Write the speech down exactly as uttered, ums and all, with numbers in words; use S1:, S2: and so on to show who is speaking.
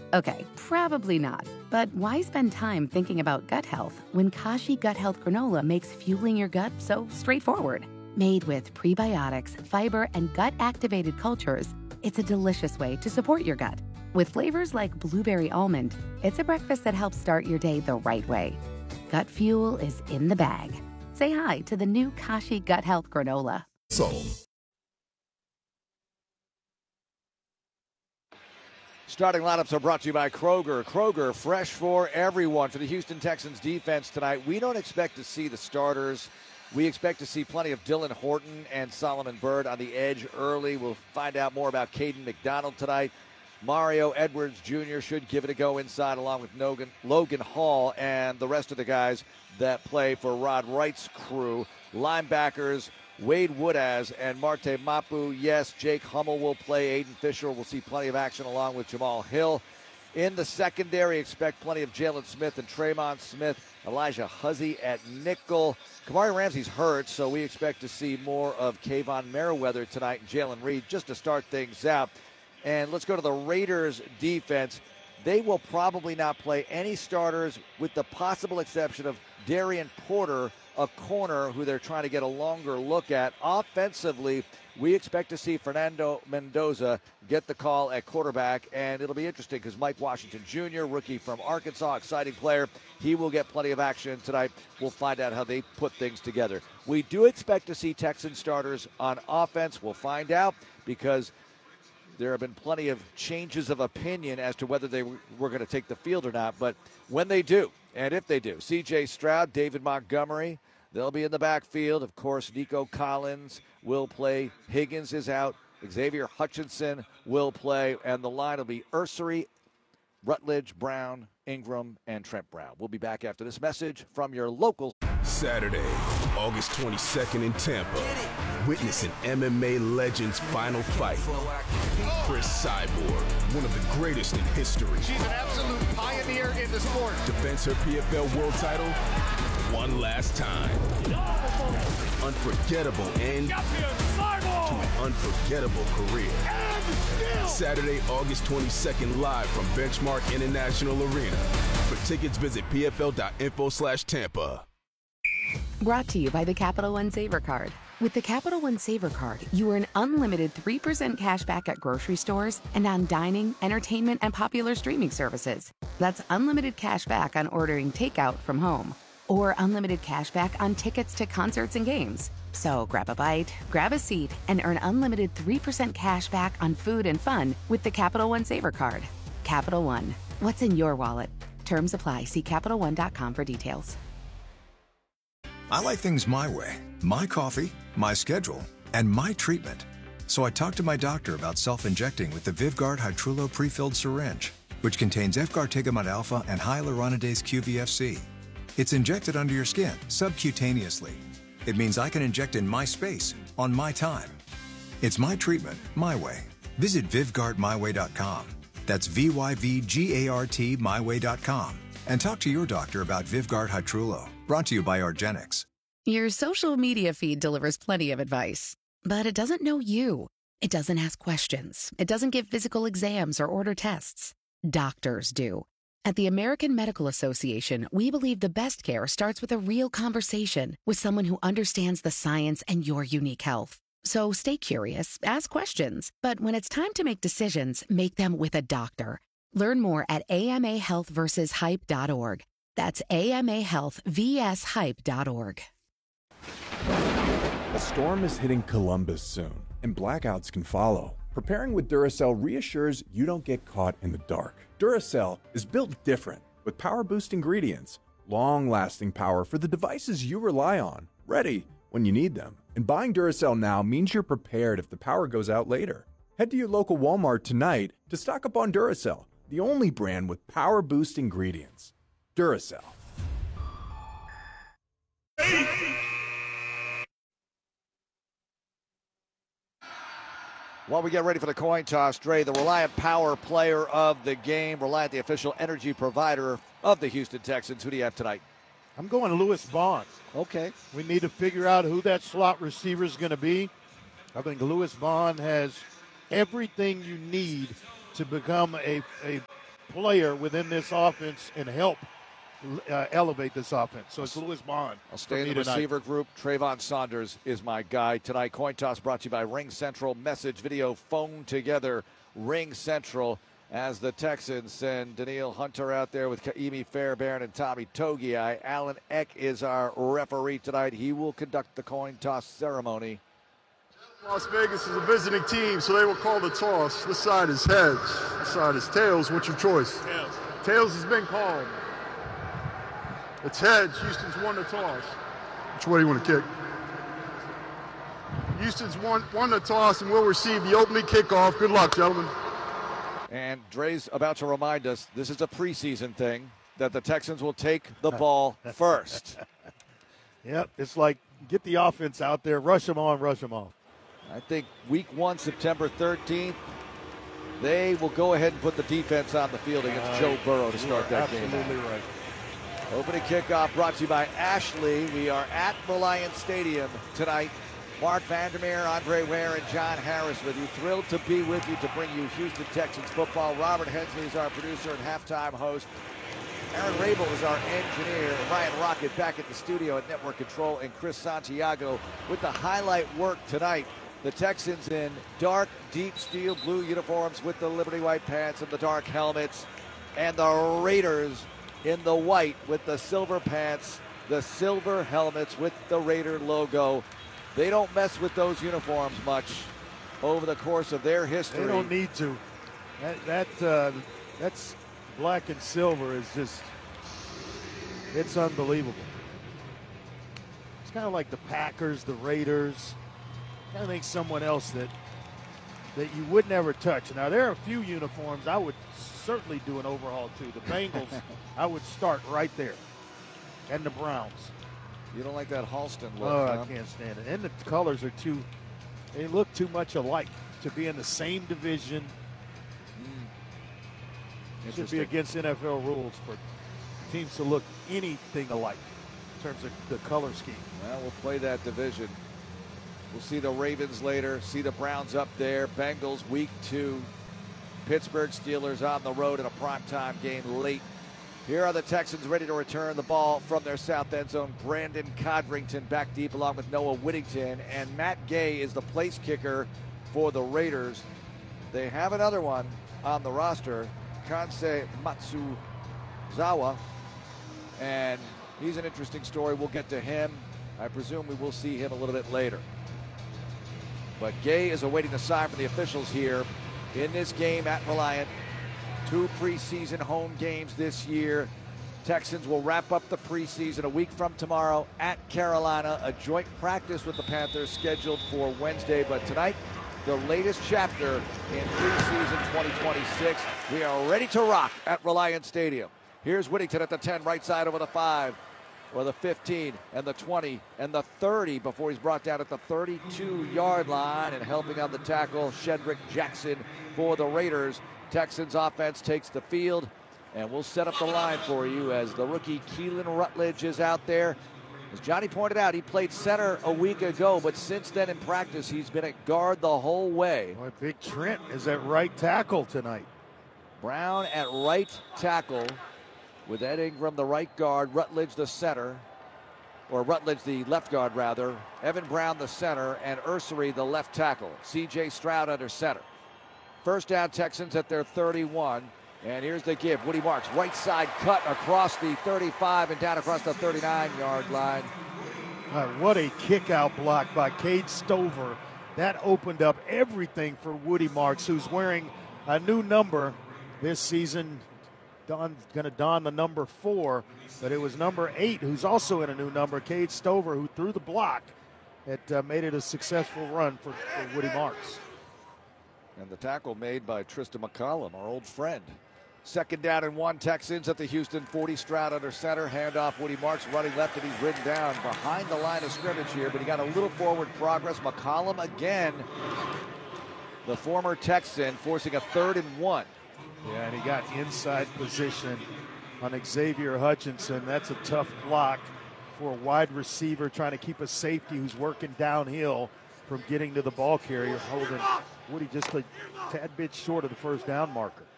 S1: Okay, probably not. But why spend time thinking about gut health when Kashi Gut Health Granola makes fueling your gut so straightforward? Made with prebiotics, fiber, and gut-activated cultures, it's a delicious way to support your gut. With flavors like blueberry almond, it's a breakfast that helps start your day the right way. Gut fuel is in the bag. Say hi to the new Kashi Gut Health Granola.
S2: So.
S3: Starting lineups are brought to you by Kroger. Kroger, fresh for everyone. For the Houston Texans defense tonight, we don't expect to see the starters. We expect to see plenty of Dylan Horton and Solomon Byrd on the edge early. We'll find out more about Caden McDonald tonight. Mario Edwards Junior should give it a go inside along with Logan, Logan Hall and the rest of the guys that play for Rod Wright's crew. Linebackers, Wade Woodaz and Marte Mapu. Yes, Jake Hummel will play. Aiden Fisher will see plenty of action along with Jamal Hill. In the secondary, expect plenty of Jalen Smith and Tremont Smith. Elijah Huzzy at nickel. Kamari Ramsey's hurt, so we expect to see more of Kayvon Merriweather tonight and Jalen Reed just to start things out. And let's go to the Raiders defense. They will probably not play any starters with the possible exception of Darian Porter, a corner who they're trying to get a longer look at. Offensively, we expect to see Fernando Mendoza get the call at quarterback, and it'll be interesting because Mike Washington Junior, rookie from Arkansas, exciting player, he will get plenty of action tonight. We'll find out how they put things together. We do expect to see Texan starters on offense. We'll find out because there have been plenty of changes of opinion as to whether they were going to take the field or not, but when they do, and if they do, C J Stroud, David Montgomery, they'll be in the backfield. Of course, Nico Collins will play. Higgins is out. Xavier Hutchinson will play. And the line will be Ursery, Rutledge, Brown, Ingram, and Trent Brown. We'll be back after this message from your local.
S2: Saturday, August twenty-second in Tampa. Witness an M M A legend's final fight. Chris Cyborg, one of the greatest in history.
S4: She's an absolute pioneer in the sport.
S2: Defends her P F L world title one last time. Unforgettable end to an unforgettable career. Saturday, August twenty-second, live from Benchmark International Arena. For tickets, visit P F L dot info slash Tampa.
S1: Brought to you by the Capital One Saver Card. With the Capital One Saver Card, you earn unlimited three percent cash back at grocery stores and on dining, entertainment, and popular streaming services. That's unlimited cash back on ordering takeout from home. Or unlimited cash back on tickets to concerts and games. So grab a bite, grab a seat, and earn unlimited three percent cash back on food and fun with the Capital One Saver Card. Capital One, what's in your wallet? Terms apply. See Capital One dot com for details.
S5: I like things my way. My coffee, my schedule, and my treatment. So I talked to my doctor about self-injecting with the Vyvgart Hytrulo pre-filled syringe, which contains F-gartigimod alpha and hyaluronidase Q V F C. It's injected under your skin, subcutaneously. It means I can inject in my space, on my time. It's my treatment, my way. Visit Vyvgart my way dot com. That's V Y V G A R T my way dot com. And talk to your doctor about Vyvgart Hytrulo. Brought to you by Argenix.
S1: Your social media feed delivers plenty of advice, but it doesn't know you. It doesn't ask questions. It doesn't give physical exams or order tests. Doctors do. At the American Medical Association, we believe the best care starts with a real conversation with someone who understands the science and your unique health. So stay curious, ask questions, but when it's time to make decisions, make them with a doctor. Learn more at A M A health versus hype dot org. That's A M A health versus hype dot org.
S6: A storm is hitting Columbus soon, and blackouts can follow. Preparing with Duracell reassures you don't get caught in the dark. Duracell is built different, with power-boost ingredients, long-lasting power for the devices you rely on, ready when you need them. And buying Duracell now means you're prepared if the power goes out later. Head to your local Walmart tonight to stock up on Duracell, the only brand with power-boost ingredients. Duracell.
S3: While we get ready for the coin toss, Dre, the Reliant Power player of the game, Reliant, the official energy provider of the Houston Texans. Who do you have tonight?
S7: I'm going Lewis Bond.
S3: Okay.
S7: We need to figure out who that slot receiver is going to be. I think Lewis Bond has everything you need to become a, a player within this offense and help uh, elevate this offense. So it's Lewis Bond.
S3: I'll stay in the receiver group. Trayvon Saunders is my guy tonight. Coin toss brought to you by Ring Central. Message, video, phone together. Ring Central as the Texans send Daniil Hunter out there with Kaimi Fairbairn and Tommy Togiai. Alan Eck is our referee tonight. He will conduct the coin toss ceremony.
S8: Las Vegas is a visiting team, so they will call the toss. This side is heads. This side is tails. What's your choice? Tails. Tails has been called. It's heads. Houston's won the toss. Which way do you want to kick? Houston's won, won the toss and will receive the opening kickoff. Good luck, gentlemen.
S3: And Dre's about to remind us this is a preseason thing, that the Texans will take the ball first.
S7: Yep, it's like get the offense out there, rush them on, rush them off.
S3: I think week one, September thirteenth, they will go ahead and put the defense on the field against uh, Joe Burrow to start that
S7: absolutely
S3: game.
S7: Absolutely right.
S3: Opening kickoff brought to you by Ashley. We are at Reliant Stadium tonight. Mark Vandermeer, Andre Ware, and John Harris with you. Thrilled to be with you to bring you Houston Texans football. Robert Hensley is our producer and halftime host. Aaron Rabel is our engineer. Ryan Rocket back at the studio at Network Control. And Chris Santiago with the highlight work tonight. The Texans in dark, deep steel blue uniforms with the Liberty White pants and the dark helmets. And the Raiders in the white with the silver pants, the silver helmets with the Raider logo. They don't mess with those uniforms much over the course of their history.
S7: They don't need to. That, that uh, that's black and silver is just, it's unbelievable. It's kind of like the Packers, the Raiders. I think someone else that that you would never touch. Now, there are a few uniforms I would certainly do an overhaul to. The Bengals, I would start right there. And the Browns.
S3: You don't like that Halston look,
S7: Oh,
S3: huh?
S7: I can't stand it. And the colors are too, they look too much alike to be in the same division. Mm. It should be against N F L rules for teams to look anything alike in terms of the color scheme.
S3: Well, we'll play that division. We'll see the Ravens later, see the Browns up there. Bengals week two. Pittsburgh Steelers on the road in a primetime game late. Here are the Texans ready to return the ball from their south end zone. Brandon Codrington back deep along with Noah Whittington. And Matt Gay is the place kicker for the Raiders. They have another one on the roster, Kansei Matsuzawa. And he's an interesting story. We'll get to him. I presume we will see him a little bit later. But Gay is awaiting the sign from the officials here in this game at Reliant. Two preseason home games this year. Texans will wrap up the preseason a week from tomorrow at Carolina. A joint practice with the Panthers scheduled for Wednesday. But tonight, the latest chapter in preseason twenty twenty-six. We are ready to rock at Reliant Stadium. Here's Whittington at the ten, right side over the five. Or the fifteen and the twenty and the thirty before he's brought down at the thirty-two-yard line. And helping on the tackle, Shedrick Jackson for the Raiders. Texans offense takes the field, and we'll set up the line for you as the rookie Keelan Rutledge is out there. As Johnny pointed out, he played center a week ago, but since then in practice, he's been at guard the whole way.
S7: Boy, Big Trent is at right tackle tonight.
S3: Brown at right tackle with Ed Ingram, the right guard, Rutledge the center, or Rutledge the left guard rather, Evan Brown the center, and Ursery the left tackle. C J Stroud under center. First down, Texans at their thirty-one. And here's the give. Woody Marks, right side cut across the thirty-five and down across the thirty-nine-yard line.
S7: Uh, what a kick-out block by Cade Stover. That opened up everything for Woody Marks, who's wearing a new number this season. Don, gonna don the number four, but it was number eight, who's also in a new number, Cade Stover, who threw the block. It uh, made it a successful run for, for Woody Marks.
S3: And the tackle made by Tristan McCollum, our old friend. Second down and one, Texans at the Houston forty. Stroud under center, handoff Woody Marks running left, and he's ridden down behind the line of scrimmage here, but he got a little forward progress. McCollum again, the former Texan, forcing a third and one.
S7: Yeah, and he got inside position on Xavier Hutchinson. That's a tough block for a wide receiver trying to keep a safety who's working downhill from getting to the ball carrier, holding Woody just a tad bit short of the first down marker.